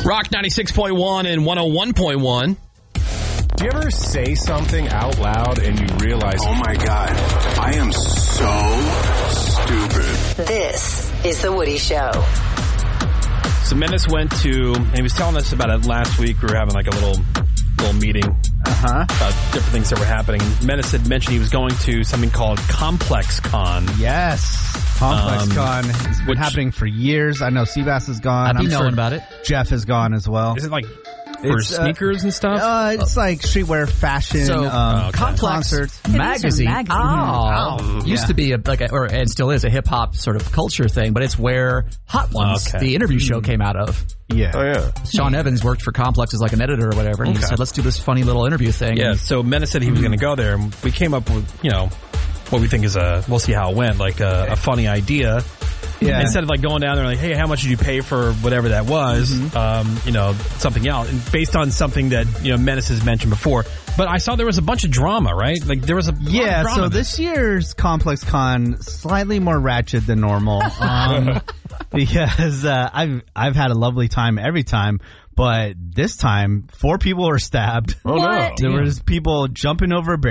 Rock 96.1 and 101.1. Do you ever say something out loud and you realize, oh my God, I am so stupid? This is The Woody Show. So Menace went to, and he was telling us about it last week. We were having like a little meeting about different things that were happening. Menace had mentioned he was going to something called Complex Con. Yes. Complex Con has been happening for years. I know Seabass is gone. I've been knowing about it. Jeff is gone as well. Is it like for sneakers and stuff? It's like streetwear, fashion, Complex concerts. Magazine. Used to be and still is a hip hop sort of culture thing, but it's where Hot Ones, the interview show, came out of. Yeah. oh yeah, Sean Evans worked for Complex as like an editor or whatever, and he said, let's do this funny little interview thing. Yeah, so Menace said he was going to go there, and we came up with, what we think is we'll see how it went, like a funny idea. Yeah. Instead of like going down there like, hey, how much did you pay for whatever that was? Something else, and based on something that Menace has mentioned before. But I saw there was a bunch of drama, right? Like there was a lot of drama. So this year's Complex Con slightly more ratchet than normal, because I've had a lovely time every time. But this time, 4 people were stabbed. Oh no! There was people jumping over